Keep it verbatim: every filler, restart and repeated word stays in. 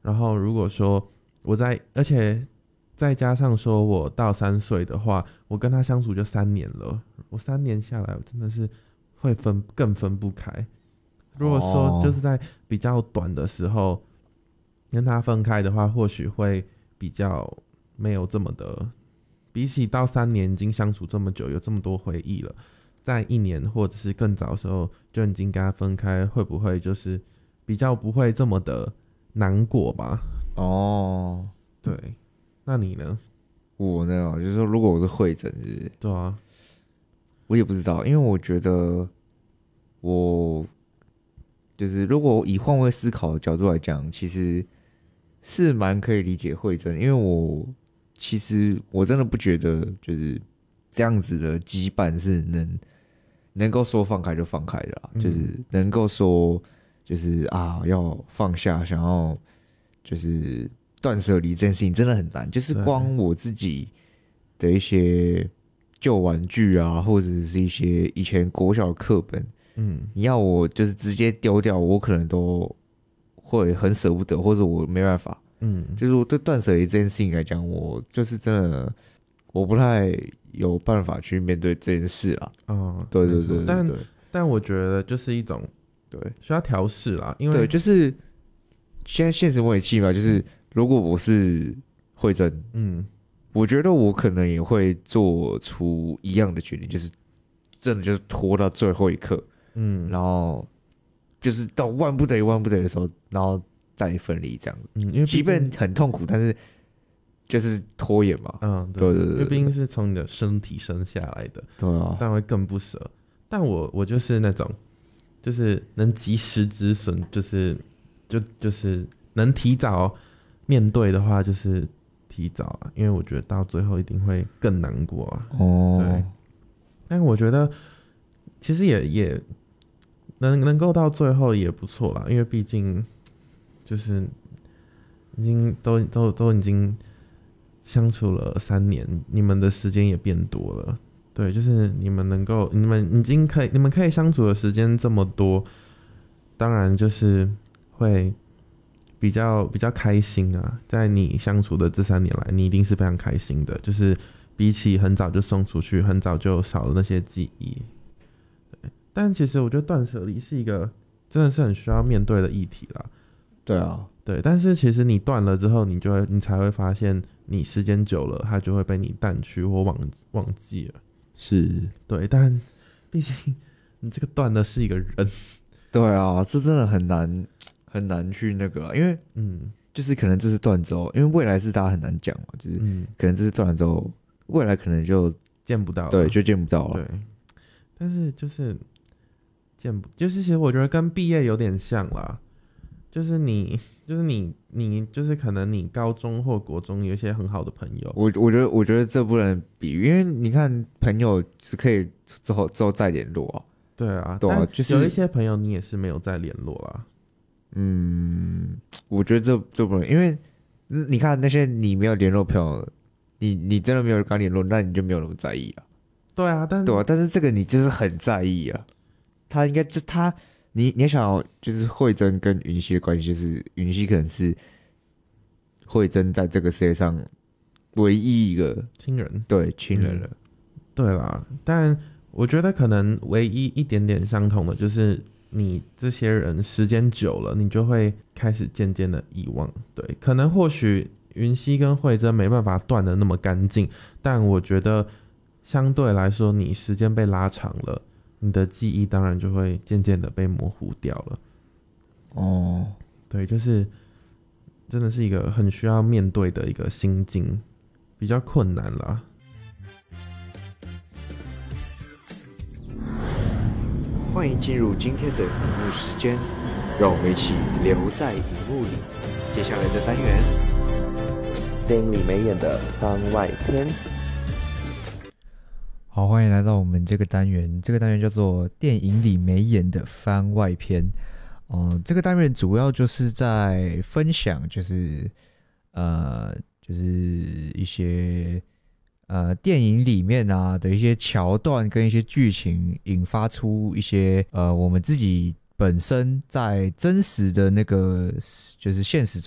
然后如果说我在，而且再加上说我到三岁的话，我跟他相处就三年了，我三年下来，我真的是会分更分不开。如果说就是在比较短的时候跟他分开的话，或许会比较没有这么的，比起到三年已经相处这么久，有这么多回忆了，在一年或者是更早的时候就已经跟他分开，会不会就是比较不会这么的难过吧？ 哦， 对，那你呢？ 我呢，就是说，如果我是会诊，是不是？ 对啊， 我也不知道，因为我觉得我就是如果以换位思考的角度来讲，其实是蛮可以理解慧珍，因为我其实我真的不觉得就是这样子的羁绊是能能够说放开就放开的啦，嗯、就是能够说就是啊要放下，想要就是断舍离这件事情真的很难，就是光我自己的一些旧玩具啊，或者是一些以前国小的课本。嗯，你要我就是直接丢掉，我可能都会很舍不得，或者我没办法。嗯，就是我对断舍离这件事情来讲，我就是真的我不太有办法去面对这件事啦。哦，对对 对, 对, 对， 但但我觉得就是一种对需要调试啦，因为对，就是现在现实模拟器嘛，就是如果我是慧珍，嗯，我觉得我可能也会做出一样的决定，就是真的就是拖到最后一刻。嗯，然后就是到万不得已、万不得已的时候，然后再分离这样子。嗯，因为即便很痛苦，但是就是拖延嘛。嗯，对对 对, 对， 因为毕竟是从你的身体生下来的， 对啊， 但会更不舍。但我我就是那种，就是能及时止损，就是就就是能提早面对的话，就是提早啊，因为我觉得到最后一定会更难过啊。哦，对。但我觉得其实也也。能能够到最后也不错啦，因为毕竟就是已经都都都已经相处了三年，你们的时间也变多了，对，就是你们能够你们已经可以你们可以相处的时间这么多，当然就是会比较比较开心啊，在你相处的这三年来，你一定是非常开心的，就是比起很早就送出去，很早就少了那些记忆。但其实我觉得断舍离是一个真的是很需要面对的议题啦。 对啊， 对，但是其实你断了之后，你就会你才会发现，你时间久了，它就会被你淡去或忘忘记了。 是， 对，但毕竟你这个断的是一个人。 对啊，这真的很难很难去那个，因为嗯，就是可能这是断之后，因为未来是大家很难讲嘛，就是可能这是断了之后，未来可能就见不到了， 对，就见不到了。 对，但是就是。见不就是其实我觉得跟毕业有点像啦，就是你就是你你就是可能你高中或国中有一些很好的朋友， 我我觉得我觉得这不能比喻，因为你看朋友是可以之后之后再联络啊， 对啊，对啊，就是有一些朋友你也是没有再联络啦。 嗯，我觉得这这不能，因为你看那些你没有联络朋友，你你真的没有跟他联络，那你就没有那么在意啊。 对啊，但对啊，但是这个你就是很在意啊。他应该就他，你你想要就是慧珍跟云溪的关系，就是云溪可能是慧珍在这个世界上唯一一个亲人， 对亲人了、嗯。 对啦，但我觉得可能唯一一点点相同的就是，你这些人时间久了，你就会开始渐渐的遗忘。对，可能或许云溪跟慧珍没办法断得那么干净，但我觉得相对来说，你时间被拉长了。你的记忆当然就会渐渐的被模糊掉了。哦，对，就是真的是一个很需要面对的一个心境，比较困难啦。 欢迎进入今天的荧幕时间，让我们一起留在荧幕里。接下来的单元， 电影里没演的番外篇。 好，欢迎来到我们这个单元。这个单元叫做电影里没演的番外篇。哦、呃，这个单元主要就是在分享，就是呃，就是一些呃电影里面啊的一些桥段跟一些剧情，引发出一些呃我们自己本身在真实的那个就是现实